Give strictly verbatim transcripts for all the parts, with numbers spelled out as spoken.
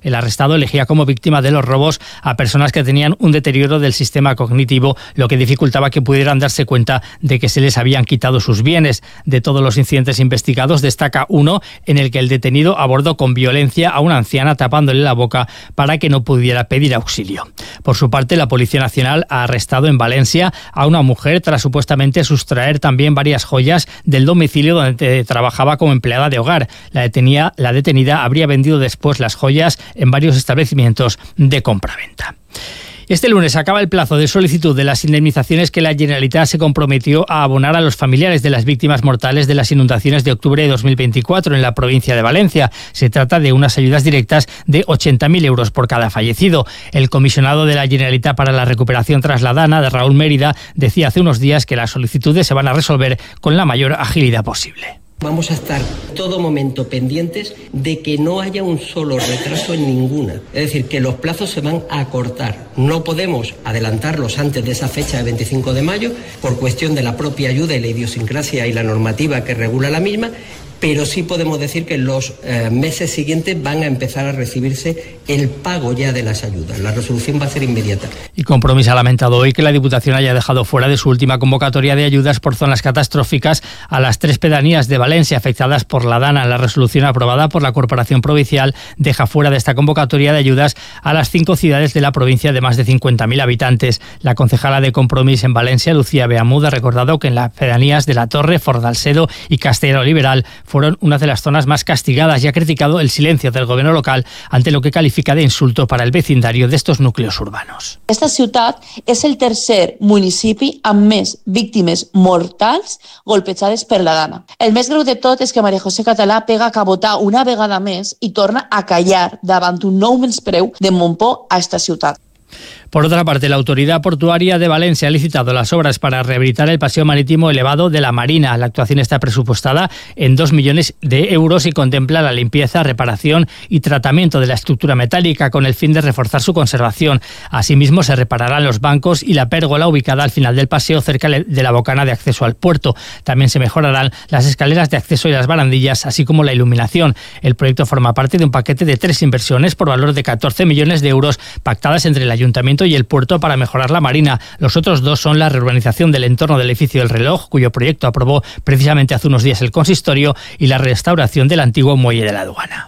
El arrestado elegía como víctima de los robos a personas que tenían un deterioro del sistema cognitivo, lo que dificultaba que pudieran darse cuenta de que se les habían quitado sus bienes. De todos los incidentes investigados, destaca uno en el que el detenido abordó con violencia a una anciana tapándole la boca para que no pudiera pedir auxilio. Por su parte, la Policía Nacional ha arrestado en Valencia a una mujer tras supuestamente sustraer también varias joyas del domicilio donde trabajaba como empleada de hogar. La detenida, la detenida habría vendido después las joyas en varios establecimientos de compraventa. Este lunes acaba el plazo de solicitud de las indemnizaciones que la Generalitat se comprometió a abonar a los familiares de las víctimas mortales de las inundaciones de octubre de dos mil veinticuatro en la provincia de Valencia. Se trata de unas ayudas directas de ochenta mil euros por cada fallecido. El comisionado de la Generalitat para la recuperación tras la Dana, de Raúl Mérida, decía hace unos días que las solicitudes se van a resolver con la mayor agilidad posible. Vamos a estar todo momento pendientes de que no haya un solo retraso en ninguna. Es decir, que los plazos se van a acortar. No podemos adelantarlos antes de esa fecha de veinticinco de mayo por cuestión de la propia ayuda y la idiosincrasia y la normativa que regula la misma, pero sí podemos decir que en los eh, meses siguientes van a empezar a recibirse el pago ya de las ayudas. La resolución va a ser inmediata. Y Compromís ha lamentado hoy que la Diputación haya dejado fuera de su última convocatoria de ayudas por zonas catastróficas a las tres pedanías de Valencia afectadas por la Dana. La resolución aprobada por la Corporación Provincial deja fuera de esta convocatoria de ayudas a las cinco ciudades de la provincia de más de cincuenta mil habitantes. La concejala de Compromís en Valencia, Lucía Beamud, ha recordado que en las pedanías de La Torre, Fordalsedo y Castelló Liberal fueron una de las zonas más castigadas y ha criticado el silencio del gobierno local ante lo que califica de insulto para el vecindario de estos núcleos urbanos. Esta ciutat és el tercer municipi amb més víctimes mortals golpejades per la Dana. El més greu de tot és que María José Català pega a cabotar una vegada més i torna a callar davant un nou menyspreu de Montpó a esta ciutat. Por otra parte, la Autoridad Portuaria de Valencia ha licitado las obras para rehabilitar el paseo marítimo elevado de la Marina. La actuación está presupuestada en dos millones de euros y contempla la limpieza, reparación y tratamiento de la estructura metálica con el fin de reforzar su conservación. Asimismo, se repararán los bancos y la pérgola ubicada al final del paseo cerca de la bocana de acceso al puerto. También se mejorarán las escaleras de acceso y las barandillas, así como la iluminación. El proyecto forma parte de un paquete de tres inversiones por valor de catorce millones de euros pactadas entre el Ayuntamiento y el puerto para mejorar la marina. Los otros dos son la reurbanización del entorno del edificio del reloj, cuyo proyecto aprobó precisamente hace unos días el consistorio, y la restauración del antiguo muelle de la aduana.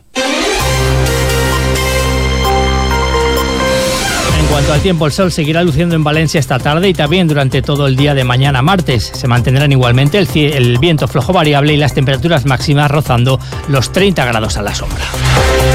En cuanto al tiempo, el sol seguirá luciendo en Valencia esta tarde y también durante todo el día de mañana martes. Se mantendrán igualmente el, el viento flojo variable y las temperaturas máximas rozando los treinta grados a la sombra.